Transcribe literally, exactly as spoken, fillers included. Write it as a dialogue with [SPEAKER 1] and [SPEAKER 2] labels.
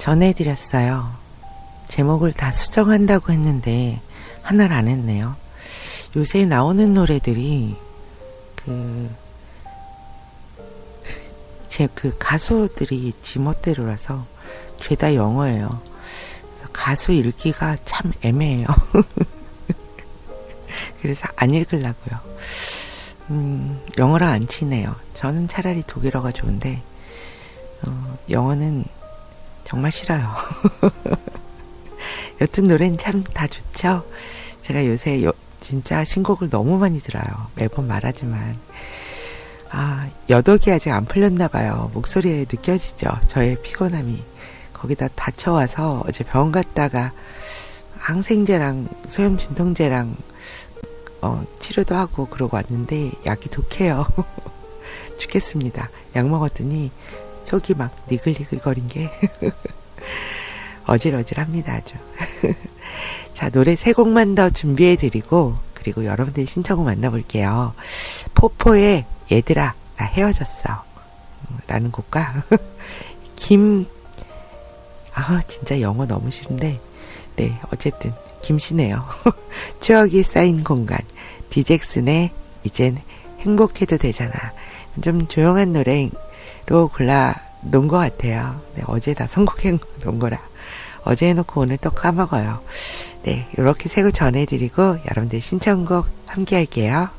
[SPEAKER 1] 전해드렸어요. 제목을 다 수정한다고 했는데 하나를 안 했네요. 요새 나오는 노래들이 그 제 그 가수들이 지멋대로라서 죄다 영어예요. 그래서 가수 읽기가 참 애매해요. 그래서 안 읽으려고요. 음, 영어랑 안 치네요. 저는 차라리 독일어가 좋은데 어, 영어는 정말 싫어요. 여튼 노래는 참 다 좋죠. 제가 요새 여, 진짜 신곡을 너무 많이 들어요. 매번 말하지만 아, 여독이 아직 안 풀렸나 봐요. 목소리에 느껴지죠. 저의 피곤함이. 거기다 다쳐와서 어제 병원 갔다가 항생제랑 소염 진통제랑 어, 치료도 하고 그러고 왔는데 약이 독해요. 죽겠습니다. 약 먹었더니 속이 막 니글니글거린 게 어질어질합니다 아주. 자, 노래 세 곡만 더 준비해드리고 그리고 여러분들의 신청곡 만나볼게요. 포포의 얘들아 나 헤어졌어 라는 곡과 김 아 진짜 영어 너무 싫은데 네 어쨌든 김씨네요. 추억이 쌓인 공간 디잭슨의 이젠 행복해도 되잖아. 좀 조용한 노래로 골라 놓은 것 같아요. 네, 어제 다 선곡해 놓은 거라 어제 해놓고 오늘 또 까먹어요. 네, 이렇게 세 곡 전해드리고 여러분들 신청곡 함께 할게요.